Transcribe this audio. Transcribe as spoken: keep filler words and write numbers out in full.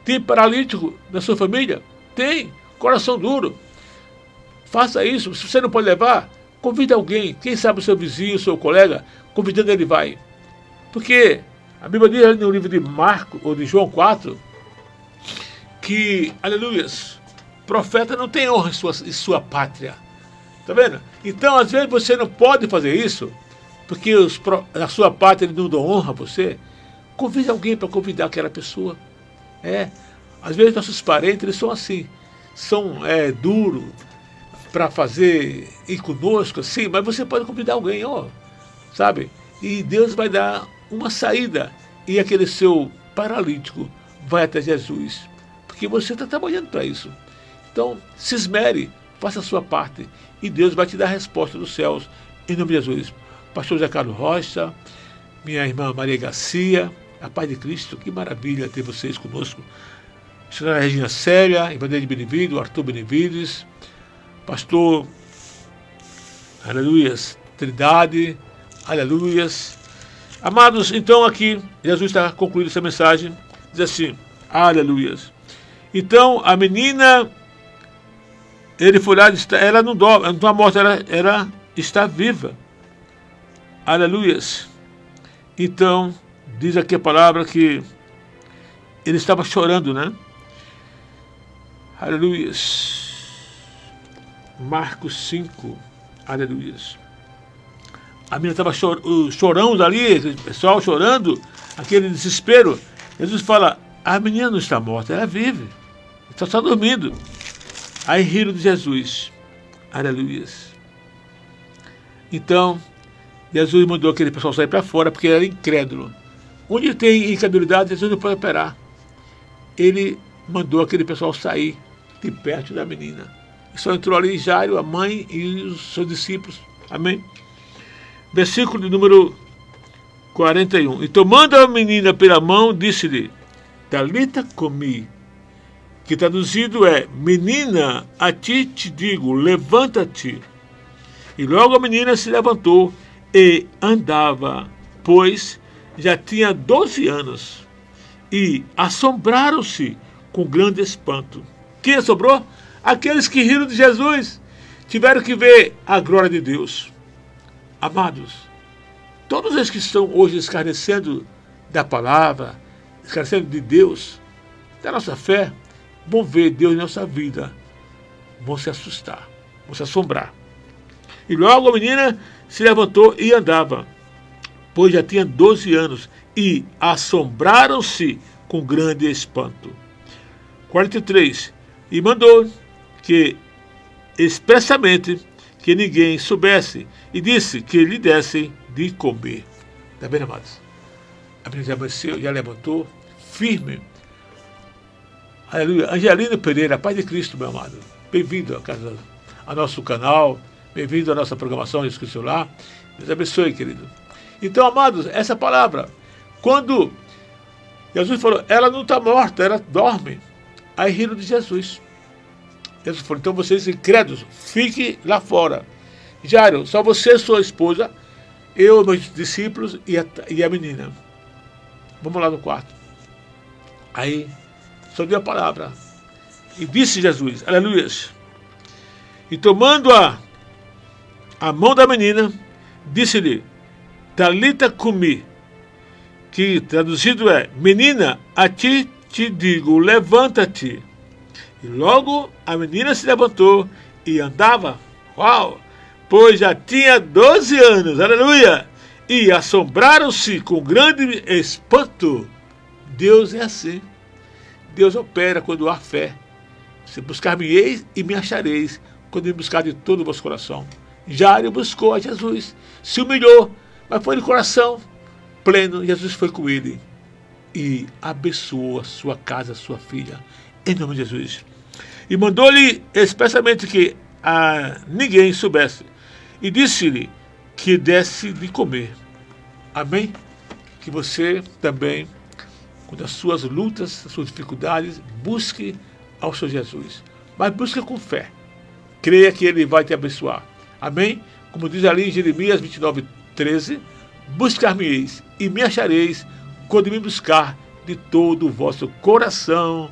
Tem paralítico na sua família? Tem. Coração duro. Faça isso. Se você não pode levar, convide alguém. Quem sabe o seu vizinho, o seu colega, convidando ele vai. Porque a Bíblia diz no livro de Marcos, ou de João quatro, que, aleluias, profeta não tem honra em sua, em sua pátria. Tá vendo? Então, às vezes, você não pode fazer isso, porque os, a sua pátria não dá honra a você. Convide alguém para convidar aquela pessoa. É. Às vezes, nossos parentes, eles são assim. São é, duros para fazer ir conosco, assim, mas você pode convidar alguém, ó, sabe? E Deus vai dar uma saída. E aquele seu paralítico vai até Jesus. Porque você está trabalhando para isso. Então, se esmere, faça a sua parte. E Deus vai te dar a resposta dos céus, em nome de Jesus. Pastor Zé Carlos Rocha, minha irmã Maria Garcia, a paz de Cristo, que maravilha ter vocês conosco. Senhora Regina Célia, Evangelho Benevides, Arthur Benevides, Pastor, aleluias, Trindade, aleluias. Amados, então aqui, Jesus está concluindo essa mensagem, diz assim, aleluias. Então, a menina, ele foi lá, ela não dorme, não está morta, ela, ela está viva. Aleluias. Então, diz aqui a palavra que ele estava chorando, né? Aleluias. Marcos cinco. Aleluias. A menina estava chor, chorando ali, o pessoal chorando, aquele desespero. Jesus fala, a menina não está morta, ela vive. Está só dormindo. Aí riram de Jesus. Aleluias. Então, Jesus mandou aquele pessoal sair para fora, porque ele era incrédulo. Onde tem incredulidade, Jesus não pode operar. Ele mandou aquele pessoal sair de perto da menina. E só entrou ali Jairo, a mãe e os seus discípulos. Amém? Versículo de número quarenta e um. E tomando a menina pela mão, disse-lhe, Talita cumi, que traduzido é, menina, a ti te digo, levanta-te. E logo a menina se levantou e andava, pois já tinha doze anos. E assombraram-se com grande espanto. Quem assombrou? Aqueles que riram de Jesus. Tiveram que ver a glória de Deus. Amados, todos os que estão hoje escarnecendo da palavra, escarnecendo de Deus, da nossa fé, vão ver Deus em nossa vida, vão se assustar, vão se assombrar. E logo a menina se levantou e andava, pois já tinha doze anos, e assombraram-se com grande espanto. quarenta e três. E mandou que expressamente que ninguém soubesse, e disse que lhe dessem de comer. Está vendo, amados? A menina já amanheceu, já levantou, firme. Aleluia. Angelino Pereira, Paz de Cristo, meu amado. Bem-vindo a casa, ao nosso canal, bem-vindo à nossa programação de inscrição lá. Deus abençoe, querido. Então, amados, essa palavra, quando Jesus falou, ela não está morta, ela dorme. Aí riram de Jesus. Jesus falou, então vocês incrédulos, fiquem lá fora. Jairo, só você, sua esposa, eu, meus discípulos e a, e a menina. Vamos lá no quarto. Aí, só deu a palavra. E disse Jesus, aleluia. E tomando a, a mão da menina, disse-lhe, Talita cumi, que traduzido é, menina, a ti te digo, levanta-te. E logo a menina se levantou e andava, uau, pois já tinha doze anos, aleluia, e assombraram-se com grande espanto. Deus é assim, Deus opera quando há fé. Se buscar-me-eis e me achareis, quando me buscar de todo o vosso coração. Jairo buscou a Jesus, se humilhou, mas foi de coração pleno. Jesus foi com ele e abençoou a sua casa, a sua filha, em nome de Jesus. E mandou-lhe expressamente que a ninguém soubesse. E disse-lhe que desse de comer. Amém? Que você também, com as suas lutas, as suas dificuldades, busque ao Senhor Jesus. Mas busque com fé. Creia que Ele vai te abençoar. Amém? Como diz ali em Jeremias vinte e nove, treze, buscar-me-eis e me achareis quando me buscar de todo o vosso coração.